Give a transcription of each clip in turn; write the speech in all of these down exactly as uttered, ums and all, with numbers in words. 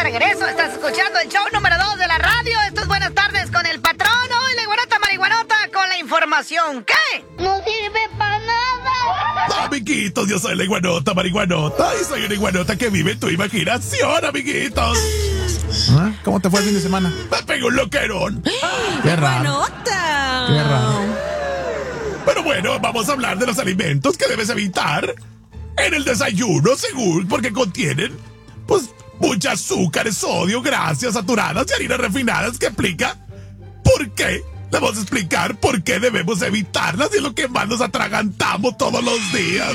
regreso. Estás escuchando el show número dos de la radio. Esto es Buenas Tardes con el Patrón. Hoy la iguanota marihuanota con la información. ¿Qué? No sirve para nada. Amiguitos, yo soy la iguanota marihuanota y soy una iguanota que vive en tu imaginación, amiguitos. ¿Ah? ¿Cómo te fue el fin de semana? Me pegó un loquerón. Qué raro. ¡Iguanota! Qué raro. Pero bueno, vamos a hablar de los alimentos que debes evitar en el desayuno, según, porque contienen, pues, mucha azúcar, sodio, grasas saturadas y harinas refinadas, que explica por qué. Le vamos a explicar por qué debemos evitarlas y es lo que más nos atragantamos todos los días.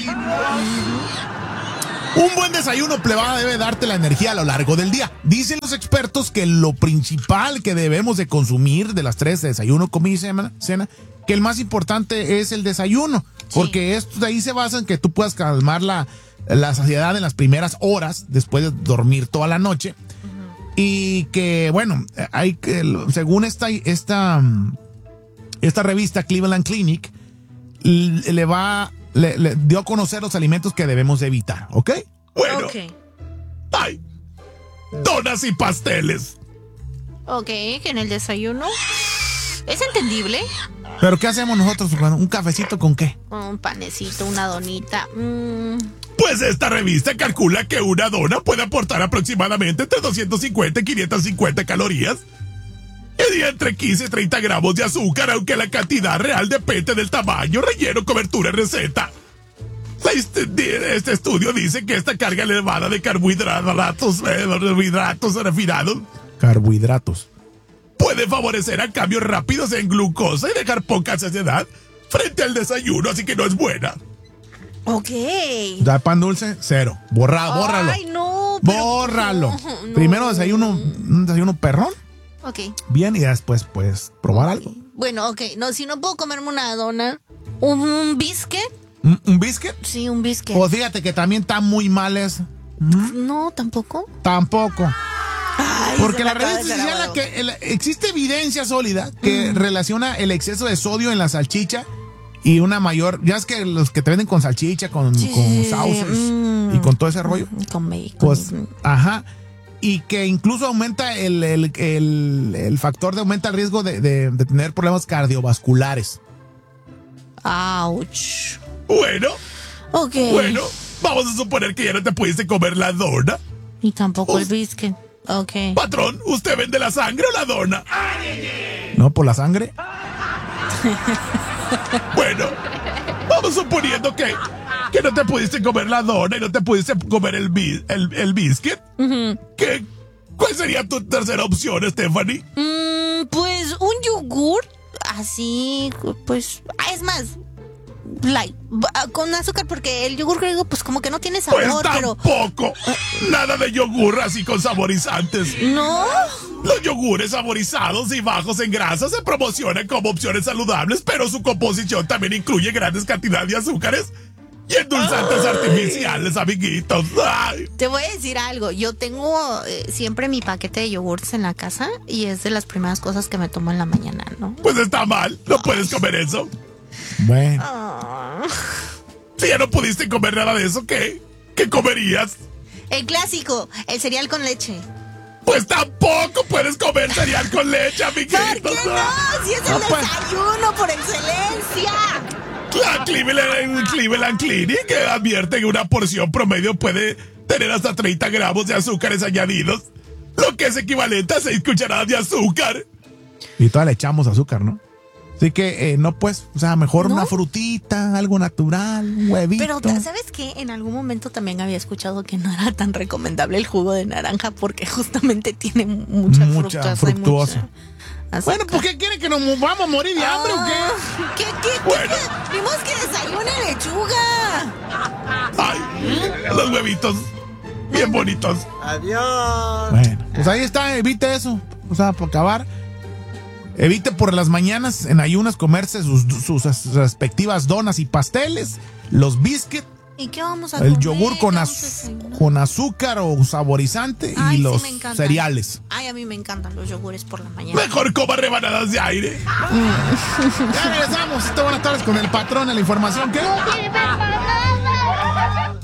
Un buen desayuno, plebada, debe darte la energía a lo largo del día. Dicen los expertos que lo principal que debemos de consumir de las tres, desayuno, comida y cena, cena, que el más importante es el desayuno, sí. Porque esto de ahí se basa en que tú puedas calmar la, la saciedad en las primeras horas después de dormir toda la noche. Uh-huh. Y que, bueno, hay que, según esta, esta, esta revista Cleveland Clinic, le va... Le, le dio a conocer los alimentos que debemos evitar, ¿ok? Bueno. Ok. Ay, donas y pasteles. Ok, que en el desayuno es entendible. ¿Pero qué hacemos nosotros? ¿Un cafecito con qué? Un panecito, una donita. Mm. Pues esta revista calcula que una dona puede aportar aproximadamente entre doscientos cincuenta y quinientas cincuenta calorías. Y entre quince y treinta gramos de azúcar, aunque la cantidad real depende del tamaño, relleno, cobertura y receta. Este, este estudio dice que esta carga elevada de carbohidratos, eh, carbohidratos refinados, carbohidratos, puede favorecer a cambios rápidos en glucosa y dejar poca saciedad frente al desayuno, así que no es buena. Ok. Da pan dulce, cero. Borra, bórralo. Ay, no. Pero, bórralo. No, no. Primero desayuno, un desayuno perrón. Ok. Bien, y después puedes probar algo. Bueno, ok. No, si no puedo comerme una dona, un biscuit. ¿Un, un biscuit? Sí, un biscuit. O fíjate que también está muy mal eso. ¿Mm? No, tampoco. Tampoco. Ay, porque la revista señala que el, existe evidencia sólida que mm. relaciona el exceso de sodio en la salchicha y una mayor. Ya es que los que te venden con salchicha, con, sí, con sauces mm. y con todo ese rollo. Con bacon. Pues, ajá. Y que incluso aumenta el, el, el, el factor de aumenta el riesgo de, de, de tener problemas cardiovasculares. Ouch. Bueno. Ok. Bueno, vamos a suponer que ya no te pudiste comer la dona. Y tampoco Us- el biscuit. Ok. Patrón, ¿usted vende la sangre o la dona? No, por la sangre. Bueno, vamos suponiendo que... que no te pudiste comer la dona y no te pudiste comer el, bis, el, el biscuit. Uh-huh. ¿Qué, ¿Cuál sería tu tercera opción, Stephanie? Mm, pues un yogur, así, pues, es más, light, con azúcar, porque el yogur griego, pues como que no tiene sabor, pues pero... tampoco, nada de yogur así con saborizantes. ¿No? Los yogures saborizados y bajos en grasa se promocionan como opciones saludables, pero su composición también incluye grandes cantidades de azúcares y endulzantes Ay. artificiales, amiguitos. Ay. Te voy a decir algo. Yo tengo eh, siempre mi paquete de yogurts en la casa y es de las primeras cosas que me tomo en la mañana, ¿no? Pues está mal. No Ay. puedes comer eso. Bueno. Oh. Si ya no pudiste comer nada de eso, ¿qué? ¿Qué comerías? El clásico, el cereal con leche. Pues tampoco puedes comer cereal con leche, amiguitos. ¿Por qué no? Si es el no, desayuno pues. por excelencia. La Cleveland, Cleveland Clinic que advierte que una porción promedio puede tener hasta treinta gramos de azúcares añadidos, lo que es equivalente a seis cucharadas de azúcar. Y todavía le echamos azúcar, ¿no? Así que eh, no, pues, o sea, mejor ¿No? una frutita, algo natural, un huevito. Pero, ¿sabes qué? En algún momento también había escuchado que no era tan recomendable el jugo de naranja porque justamente tiene mucha, mucha fructosa. fructuosa. Mucha azúcar. Bueno, ¿por qué quiere que nos vamos a morir de hambre ah, o qué? ¿Qué, qué, bueno. qué? Vimos que desayune lechuga. Ay, los huevitos bien bonitos. Adiós. Bueno, pues ahí está, evite eso. O sea, por acabar. Evite por las mañanas en ayunas comerse sus, sus respectivas donas y pasteles, los biscuits. ¿Y qué vamos a El comer? yogur con, az- con azúcar o saborizante Ay, y los sí, cereales. Ay, a mí me encantan los yogures por la mañana. Mejor coma rebanadas de aire. Ya regresamos. Esta buenas tardes con el patrón de la información. ¿Qué? No sirve para nada.